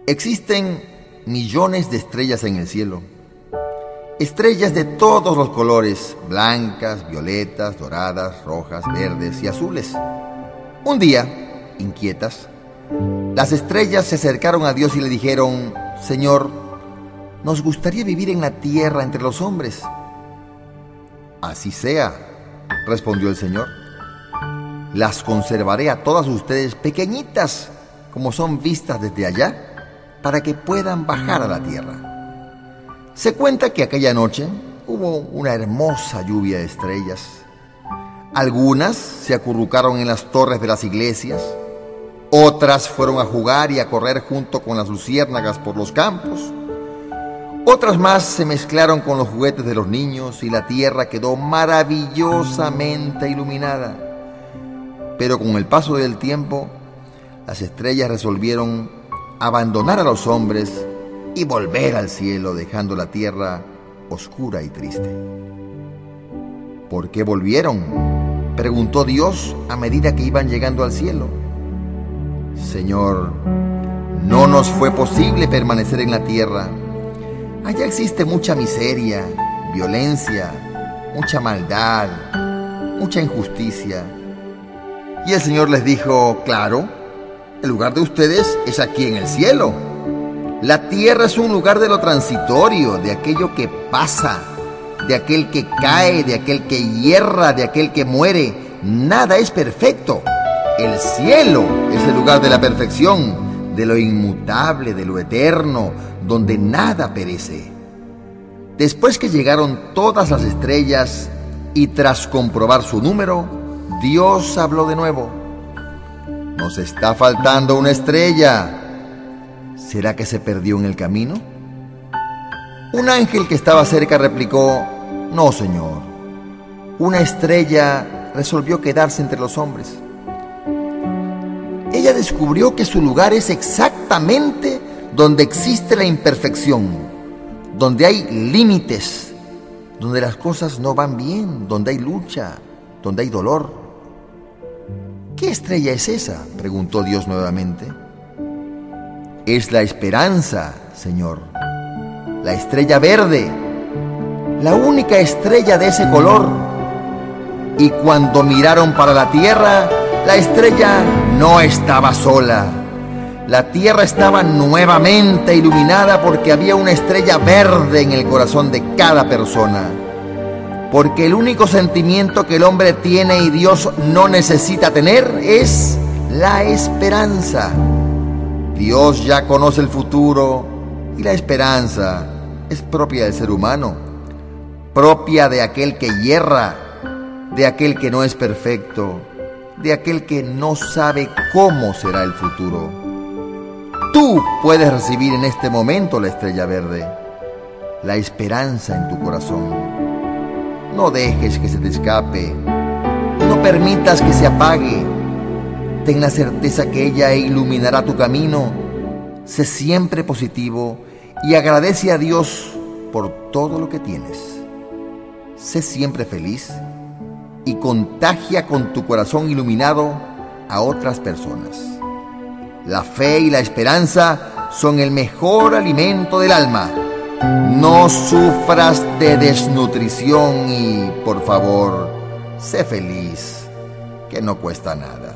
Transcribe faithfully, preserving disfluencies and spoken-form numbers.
Existen millones de estrellas en el cielo. Estrellas de todos los colores, blancas, violetas, doradas, rojas, verdes y azules. Un día, inquietas, las estrellas se acercaron a Dios y le dijeron: Señor, nos gustaría vivir en la tierra entre los hombres. Así sea, respondió el Señor. Las conservaré a todas ustedes pequeñitas, como son vistas desde allá, para que puedan bajar a la tierra. Se cuenta que aquella noche hubo una hermosa lluvia de estrellas. Algunas se acurrucaron en las torres de las iglesias, otras fueron a jugar y a correr junto con las luciérnagas por los campos, otras más se mezclaron con los juguetes de los niños y la tierra quedó maravillosamente iluminada. Pero con el paso del tiempo, las estrellas resolvieron abandonar a los hombres y volver al cielo, dejando la tierra oscura y triste. ¿Por qué volvieron?, preguntó Dios a medida que iban llegando al cielo. Señor, no nos fue posible permanecer en la tierra. Allá existe mucha miseria, violencia, mucha maldad, mucha injusticia. Y el Señor les dijo: claro, el lugar de ustedes es aquí en el cielo. La tierra es un lugar de lo transitorio, de aquello que pasa, de aquel que cae, de aquel que hierra, de aquel que muere. Nada es perfecto. El cielo es el lugar de la perfección, de lo inmutable, de lo eterno, donde nada perece. Después que llegaron todas las estrellas y tras comprobar su número, Dios habló de nuevo: nos está faltando una estrella. ¿Será que se perdió en el camino? Un ángel que estaba cerca replicó: no, Señor. Una estrella resolvió quedarse entre los hombres. Ella descubrió que su lugar es exactamente donde existe la imperfección, donde hay límites, donde las cosas no van bien, donde hay lucha, donde hay dolor. ¿Qué estrella es esa?, preguntó Dios nuevamente. Es la esperanza, Señor, la estrella verde, la única estrella de ese color. Y cuando miraron para la tierra, la estrella no estaba sola. La tierra estaba nuevamente iluminada porque había una estrella verde en el corazón de cada persona. Porque el único sentimiento que el hombre tiene y Dios no necesita tener es la esperanza. Dios ya conoce el futuro y la esperanza es propia del ser humano, propia de aquel que hierra, de aquel que no es perfecto, de aquel que no sabe cómo será el futuro. Tú puedes recibir en este momento la estrella verde, la esperanza en tu corazón. No dejes que se te escape, no permitas que se apague. Ten la certeza que ella iluminará tu camino. Sé siempre positivo y agradece a Dios por todo lo que tienes. Sé siempre feliz y contagia con tu corazón iluminado a otras personas. La fe y la esperanza son el mejor alimento del alma. No sufras de desnutrición y, por favor, sé feliz, que no cuesta nada.